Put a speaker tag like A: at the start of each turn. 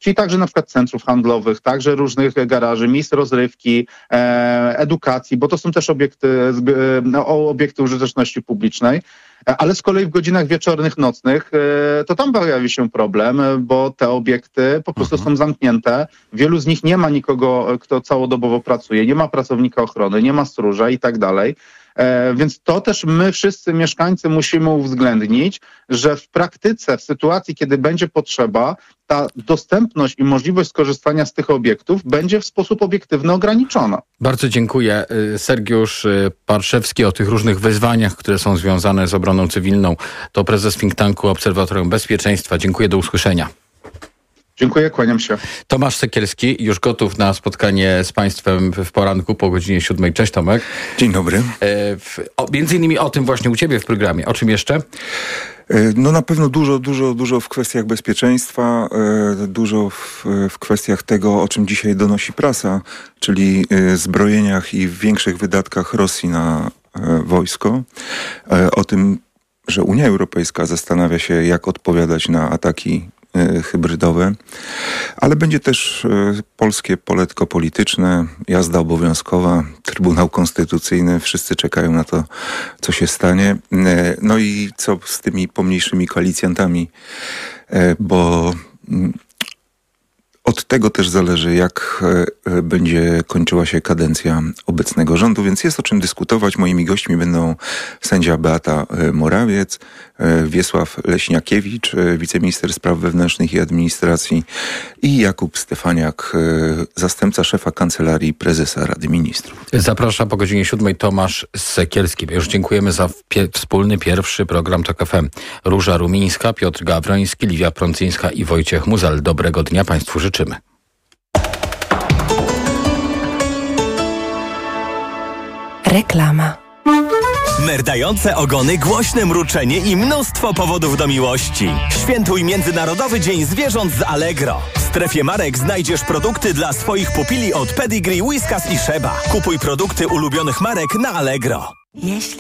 A: czyli także na przykład centrów handlowych, także różnych garaży, miejsc rozrywki, edukacji, bo to są też obiekty użyteczności publicznej. Ale z kolei w godzinach wieczornych, nocnych, to tam pojawi się problem, bo te obiekty po prostu są zamknięte. Wielu z nich nie ma nikogo, kto całodobowo pracuje, nie ma pracownika ochrony, nie ma stróża i tak dalej. Więc to też my wszyscy mieszkańcy musimy uwzględnić, że w praktyce, w sytuacji, kiedy będzie potrzeba, ta dostępność i możliwość skorzystania z tych obiektów będzie w sposób obiektywny ograniczona.
B: Bardzo dziękuję. Sergiusz Parszewski o tych różnych wyzwaniach, które są związane z obroną cywilną. To prezes think tanku Obserwatorium Bezpieczeństwa. Dziękuję, do usłyszenia.
A: Dziękuję, kłaniam się.
B: Tomasz Sekielski, już gotów na spotkanie z Państwem w poranku po godzinie 7. Cześć, Tomek.
C: Dzień dobry.
B: Między innymi o tym właśnie u Ciebie w programie. O czym jeszcze?
C: No na pewno dużo w kwestiach bezpieczeństwa, dużo w kwestiach tego, o czym dzisiaj donosi prasa, czyli zbrojeniach i większych wydatkach Rosji na wojsko. O tym, że Unia Europejska zastanawia się, jak odpowiadać na ataki hybrydowe, ale będzie też polskie poletko polityczne, jazda obowiązkowa, Trybunał Konstytucyjny, wszyscy czekają na to, co się stanie. No i co z tymi pomniejszymi koalicjantami, bo od tego też zależy, jak będzie kończyła się kadencja obecnego rządu, więc jest o czym dyskutować. Moimi gośćmi będą sędzia Beata Morawiec, Wiesław Leśniakiewicz, wiceminister spraw wewnętrznych i administracji i Jakub Stefaniak, zastępca szefa Kancelarii Prezesa Rady Ministrów.
B: Zaprasza po godzinie 7 Tomasz Sekielski. Już dziękujemy za wspólny pierwszy program TOK FM. Róża Rumińska, Piotr Gawroński, Liwia Prącyńska i Wojciech Muzel. Dobrego dnia Państwu życzymy.
D: Reklama.
E: Merdające ogony, głośne mruczenie i mnóstwo powodów do miłości. Świętuj Międzynarodowy Dzień Zwierząt z Allegro. W strefie marek znajdziesz produkty dla swoich pupili od Pedigree, Whiskas i Sheba. Kupuj produkty ulubionych marek na Allegro.
D: Jeśli